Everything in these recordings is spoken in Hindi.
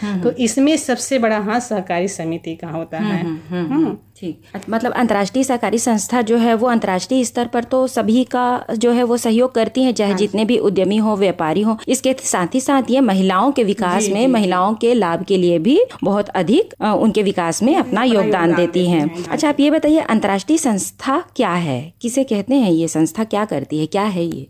तो इसमें सबसे बड़ा हाथ सहकारी समिति का होता है। ठीक, मतलब अंतर्राष्ट्रीय सहकारी संस्था जो है वो अंतर्राष्ट्रीय स्तर पर तो सभी का जो है वो सहयोग करती है, चाहे जितने भी उद्यमी हो, व्यापारी हो। इसके साथ ही साथ ये महिलाओं के विकास में, महिलाओं के लाभ के लिए भी बहुत अधिक उनके विकास में अपना योगदान देती हैं। अच्छा, आप ये बताइए, अंतर्राष्ट्रीय संस्था क्या है, किसे कहते हैं, ये संस्था क्या करती है, क्या है ये?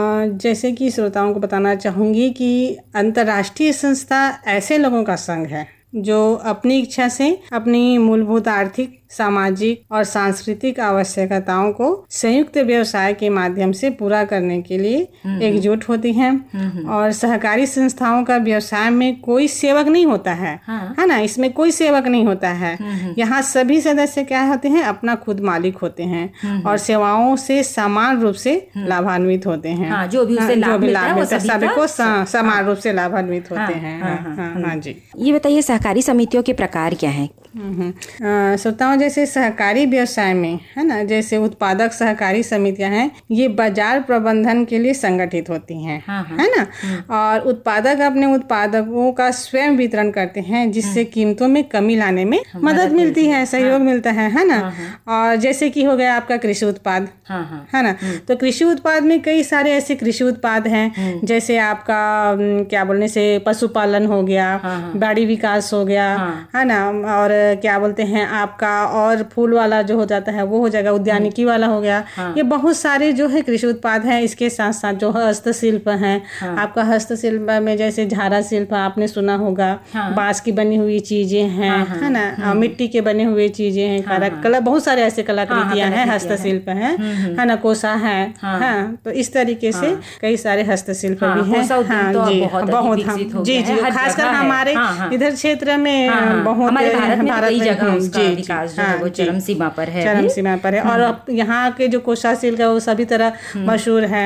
जैसे कि श्रोताओं को बताना चाहूँगी कि अंतर्राष्ट्रीय संस्था ऐसे लोगों का संघ है जो अपनी इच्छा से अपनी मूलभूत आर्थिक, सामाजिक और सांस्कृतिक आवश्यकताओं को संयुक्त व्यवसाय के माध्यम से पूरा करने के लिए एकजुट होती हैं। और सहकारी संस्थाओं का व्यवसाय में कोई सेवक नहीं होता है, है ना, इसमें कोई सेवक नहीं होता है। यहाँ सभी सदस्य क्या होते हैं, अपना खुद मालिक होते हैं और सेवाओं से समान रूप से लाभान्वित होते हैं। जो भी लाभ मिलता है सभी को समान रूप से लाभान्वित होते हैं। हाँ जी, ये बताइए सहकारी समितियों के प्रकार क्या हैं? श्रोताओं, जैसे सहकारी व्यवसाय में, है ना, जैसे उत्पादक सहकारी समितियां हैं, ये बाजार प्रबंधन के लिए संगठित होती हैं, है ना, और उत्पादक अपने उत्पादकों का स्वयं वितरण करते हैं, जिससे कीमतों में कमी लाने में मदद मिलती है, सहयोग मिलता है ना। और जैसे कि हो गया आपका कृषि उत्पाद, है ना, तो कृषि उत्पाद में कई सारे ऐसे कृषि उत्पाद हैं, जैसे आपका क्या बोलने से पशुपालन हो गया, बाड़ी विकास हो गया, है ना, और क्या बोलते हैं आपका और फूल वाला जो हो जाता है वो हो जाएगा, उद्यानिकी वाला हो गया। ये बहुत सारे जो है कृषि उत्पाद हैं। इसके साथ साथ जो हस्तशिल्प हैं, आपका हस्तशिल्प में जैसे झारा शिल्प आपने सुना होगा, बांस की बनी हुई चीजें हैं, है ना, मिट्टी के बने हुए चीजें हैं, कला, बहुत सारे ऐसे कलाकृतियां हैं, हस्तशिल्प हैं, है ना, कोसा है। तो इस तरीके से कई सारे हस्तशिल्प भी हैं। बहुत जी, खासकर हमारे इधर क्षेत्र में बहुत कई जगह उसका विकास जो है वो चरम सीमा पर है, और यहाँ के जो कोसा सिल्क है वो सभी तरह मशहूर है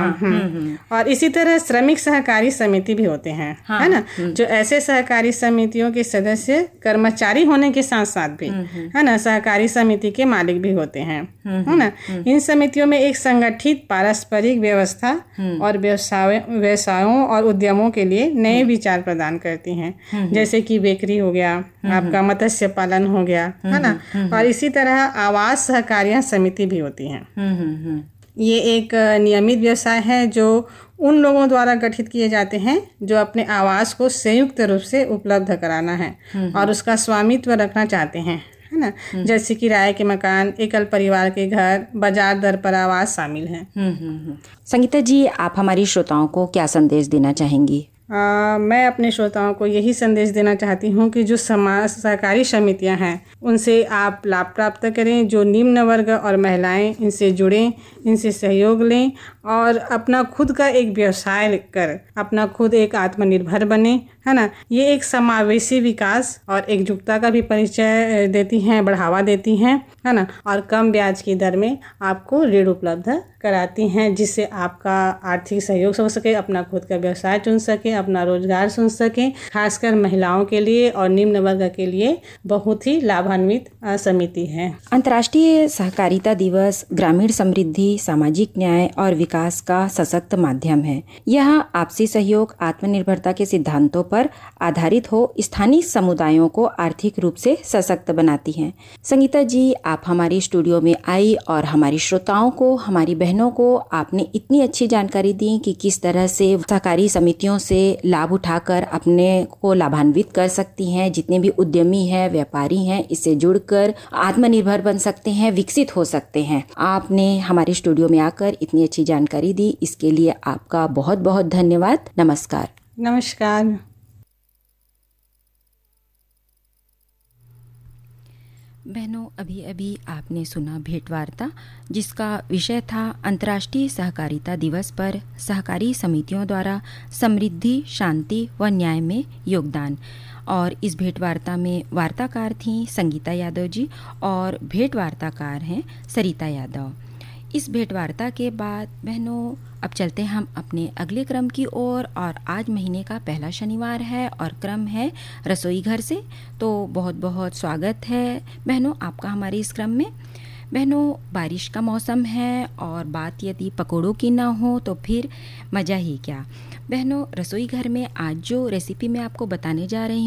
ना। और इसी तरह श्रमिक सहकारी समिति भी होते हैं, है ना, जो ऐसे सहकारी समितियों के सदस्य कर्मचारी होने के साथ साथ भी, है ना, सहकारी समिति के मालिक भी होते हैं, है ना। इन समितियों में एक संगठित पारस्परिक व्यवस्था और व्यवसायों और उद्यमों के लिए नए विचार प्रदान करती हैं, जैसे कि बेकरी हो गया, आपका मत्स्य पालन हो गया, है ना। और इसी तरह आवास सहकारियां समिति भी होती हैं। ये एक नियमित व्यवसाय है जो उन लोगों द्वारा गठित किए जाते हैं जो अपने आवास को संयुक्त रूप से उपलब्ध कराना है और उसका स्वामित्व रखना चाहते हैं, है ना, जैसे किराए के मकान, एकल परिवार के घर, बाजार दर पर आवास शामिल हैं। संगीता जी, आप हमारी श्रोताओं को क्या संदेश देना चाहेंगी? मैं अपने श्रोताओं को यही संदेश देना चाहती हूँ कि जो समाज सहकारी समितियाँ हैं उनसे आप लाभ प्राप्त करें, जो निम्न वर्ग और महिलाएं इनसे जुड़ें, इनसे सहयोग लें और अपना खुद का एक व्यवसाय कर अपना खुद एक आत्मनिर्भर बने, है ना। ये एक समावेशी विकास और एकजुटता का भी परिचय देती हैं, बढ़ावा देती हैं, है ना, और कम ब्याज की दर में आपको ऋण उपलब्ध कराती हैं, जिससे आपका आर्थिक सहयोग हो सके, अपना खुद का व्यवसाय चुन सके, अपना रोजगार चुन सके। खासकर महिलाओं के लिए और निम्न वर्ग के लिए बहुत ही लाभान्वित समिति है। अंतर्राष्ट्रीय सहकारिता दिवस ग्रामीण समृद्धि, सामाजिक न्याय और विकास का सशक्त माध्यम है। यह आपसी सहयोग, आत्मनिर्भरता के सिद्धांतों पर आधारित हो स्थानीय समुदायों को आर्थिक रूप से सशक्त बनाती है। संगीता जी, आप हमारी स्टूडियो में आई और हमारी श्रोताओं को, हमारी बहनों को आपने इतनी अच्छी जानकारी दी कि किस तरह से सहकारी समितियों से लाभ उठाकर अपने को लाभान्वित कर सकती हैं। जितने भी उद्यमी हैं, व्यापारी हैं, इससे जुड़कर आत्मनिर्भर बन सकते हैं, विकसित हो सकते हैं। आपने हमारे स्टूडियो में आकर इतनी अच्छी जानकारी दी, इसके लिए आपका बहुत बहुत धन्यवाद। नमस्कार। नमस्कार। बहनों, अभी अभी आपने सुना भेंट वार्ता, जिसका विषय था अंतर्राष्ट्रीय सहकारिता दिवस पर सहकारी समितियों द्वारा समृद्धि, शांति व न्याय में योगदान। और इस भेंट वार्ता में वार्ताकार थीं संगीता यादव जी और भेंट वार्ताकार हैं सरिता यादव। इस भेंट वार्ता के बाद बहनों अब चलते हैं हम अपने अगले क्रम की ओर। और आज महीने का पहला शनिवार है और क्रम है रसोई घर से। तो बहुत बहुत स्वागत है बहनों आपका हमारे इस क्रम में। बहनों, बारिश का मौसम है और बात यदि पकोड़ों की ना हो तो फिर मज़ा ही क्या। बहनों, रसोई घर में आज जो रेसिपी मैं आपको बताने जा रही